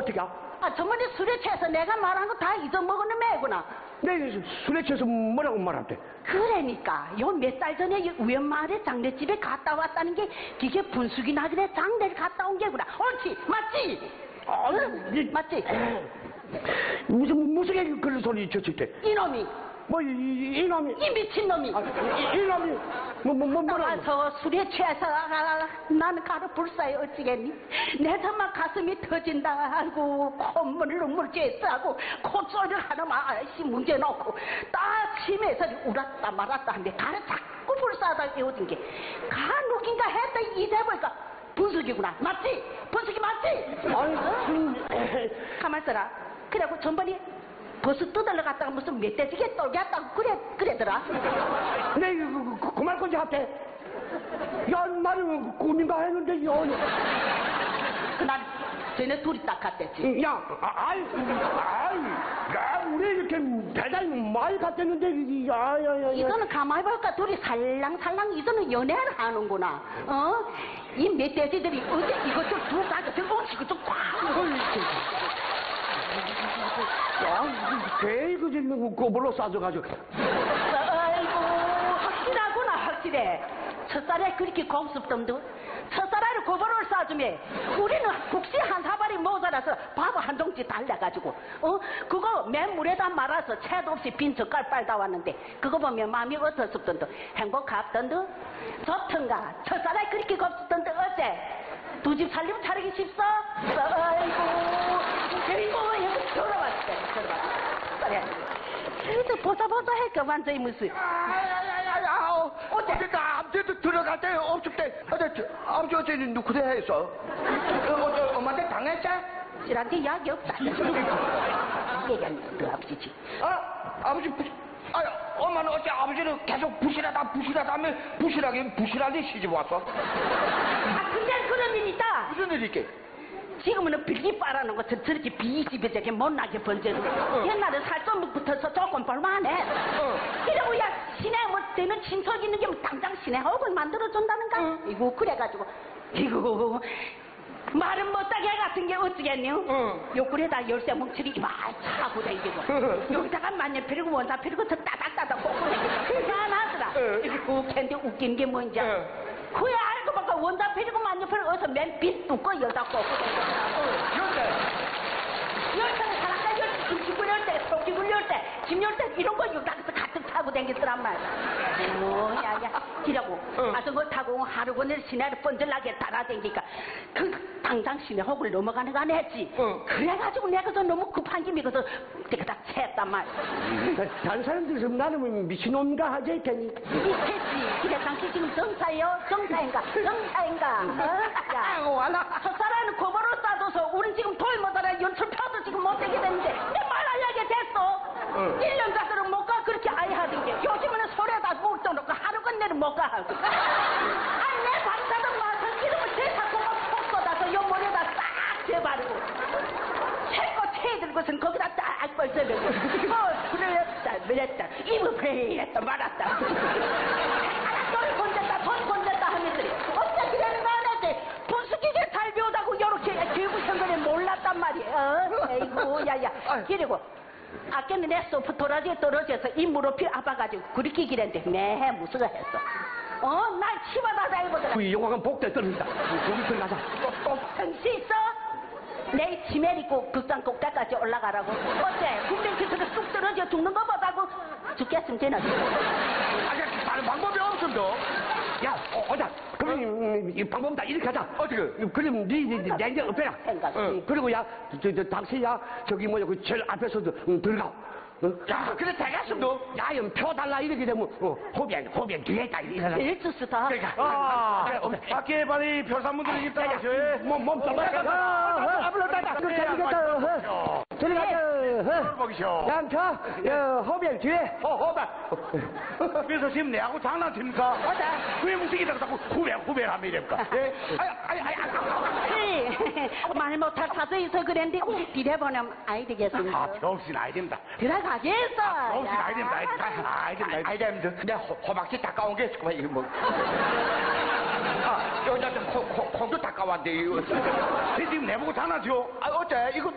어떻게? 아, 저번에 술에 취해서 내가 말한 거 다 잊어먹었는 매구나. 내 술에 취해서 뭐라고 말한대? 그러니까 요 몇 달 전에 우연마을에 장례집에 갔다 왔다는 게 그게 분수기 나길래 장례를 갔다 온 게구나. 옳지, 맞지? 응? 맞지? 무슨 그런 소리 쳤을 때? 이놈이. 뭐 이놈이? 이 미친놈이. 이놈이 뭐라고? 나와서 술에 취해서 나는 가로 불사에 어찌겠니? 내 정말 가슴이 터진다 하고 콧물을 눈물지에서 하고 콧소리를 하나만 아이씨 문제 놓고 딱 심해서 울었다 말았다 하는데 가로 자꾸 불사하다 깨워진 게 간혹인가 했다 이제 보니까 분수기구나. 맞지? 분수기 맞지? 가만 있어라. 그래갖고 전번에 버스 뜯으러 갔다가 무슨 멧돼지게 떨게 했다고 그래더라. 내 그말 건지 할때 야 나는 꿈인가 했는데 그날 쟤네 둘이 딱 갔댔지. 야 우리 이렇게 배달 많이 갔댔는데 야야야 이거는 가만히 볼까 둘이 살랑살랑 이거는 연애를 하는구나. 이 멧돼지들이 어제 이것저것 두 가지들 엉치고 좀 꽉. 괜히 그지 꼬불로 싸줘가지고. 아이고 확실하구나 확실해. 첫살에 그렇게 공습dom도 첫살에 고보를 싸주면 우리는 국시 한 사발이 모자라서 밥 한 동지 달래가지고 그거 맨 물에다 말아서 채도 없이 빈 젓갈 빨다 왔는데 그거 보면 마음이 어떻습던도 행복합던도 좋던가. 첫살에 그렇게 곱습던도 어째 두 집 살림 차리기 쉽소? 아이고 여기 들어왔대. 그래 그래도 보자 할까 완전히 무슨 어제 나 아무데도 들어갈 때 없을 때 아버지 어제는 누구대 했어? 어제 엄마한테 당했지? 지란데 약이 없다. 얘기하는 그 아버지지. 아버지 엄마는 어제 아버지는 계속 부실하다며 부실하게 시집 왔어? 근데 그런 일이 있다. 무슨 일이 있게? 지금은 빌기 빨아놓은 거 저렇게 비집에 저렇게 못나게 번져도 옛날에 살 좀 붙어서 조금 볼만해. 그리고 야 시내 뭐 되는 친척 있는 게 당장 시내 혹을 만들어준다는가? 이거 그래가지고 이거 말은 못하게 같은 게 어찌겠니요? 요꿀에다 열쇠 뭉치리 이만차고 다니고 여기다가 만년 피리고 원사 피리고 저 따닥따닥 꽂고 다니고 희한하더라. 이거 웃긴데 웃긴 게 뭔지 그야 알고 보니까 원사 피리고 만년 피리고 어서 맨 빛 뚜꺼 여다 꽂고 열쇠는 사람가 열쇠 김치 굴릴 때 토끼 굴릴 때 김 열 때 이런 거 여기다가 가득 타고 다니더란 말이야. 야야 기라고 아서 그거 타고 하루 종일 시내를 번질나게 따라다니니까 그 당장 시내 혹을 넘어가는 거 안 했지. 그래가지고 내가 그 너무 급한 김에 그래서 내가 다 채했단 말이야. 다른 사람들 좀 나는 미친놈인가 하지 했더니 미쳤지. 그래 당신 지금 정사인가? 야 첫사람은 고보로 싸줘서 우린 지금 돌 못하라 연출표도 지금 못되게 됐는데 내 말하려게 됐어. 1년 가서는 못 가 그렇게 아이 하던 게 요즘은 소리에다 물 떠놓고 하루 건네는 못 가 하고 내 방사도 마선 기름을 대사고 푹 쏟아서 요 머리에다 싹 재바르고 채고 채 들고선 거기다 딱 벌써내고 그랬다 입을 베했다 말았다 돈 건졌다 하면서리 어째 그러는 거 안 했지. 분수기계 잘 배우다고 요렇게 교육을 전에 몰랐단 말이야. 에이구 야야 그리고 아까는 내 소프 도라지에 떨어져서 이 무릎이 아파가지고 그렇게 길었는데 매해 무서워 했어. 날 치마다 다니거든. 그 영화관 복도에 떨어진다. 거기 들어가자. 정신 있어? 내 치매 입고 극장 꼭대까지 올라가라고. 어때? 군뱅키에서 쑥 떨어져 죽는 거보다고 죽겠으면 되나? 다른 방법이 없습니다. 야, 어자. 그럼 이 방법이다. 이렇게 하자. 어떻게? 그럼 네 이제 없애라. 그리고 야, 당신 야 저기 뭐야 그 제일 앞에서도 들어가. 야, 그래 되겠습니다. 야, 표 달라 이렇게 되면 호비엔 뒤에 있다 이러잖아. 제일 좋다. 밖에 빨리 별산분들이 있다. 몸 잡아라. 앞으로 따다. 들어가자. 보기쇼. 양차, 호비엔 뒤에. 호비. 그래서 지금 내하고 장난칩니까? 왜 무식이다고 자꾸 후배라며 이랬까? 말 못할 사정이 있어 그랬는데 뒤에 보면 아이 되겠습니다. 병신 아이 됩니다. 들어가겠어. 병신 아이 됩니다. 아이 됩니다. 근데 호박씨 닦아온 게 있을 거야 이거 뭐. 여자 좀 콩도 닦아왔는데 이거. 지금 내보고 장난쳐. 어째 이거